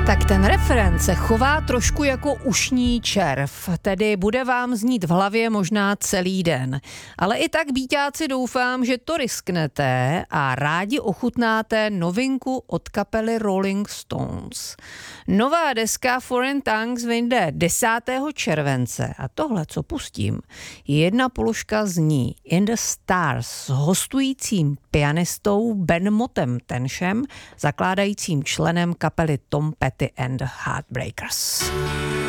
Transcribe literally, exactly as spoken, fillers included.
Tak ten refrén se chová trošku jako ušní červ, tedy bude vám znít v hlavě možná celý den. Ale i tak, býťáci, doufám, že to risknete a rádi ochutnáte novinku od kapely Rolling Stones. Nová deska Foreign Tongues vyjde desátého července a tohle, co pustím, je jedna položka z ní In the Stars s hostujícím pianistou Ben Mottem Tenchem, zakládajícím členem kapely Tom Petty and the Heartbreakers.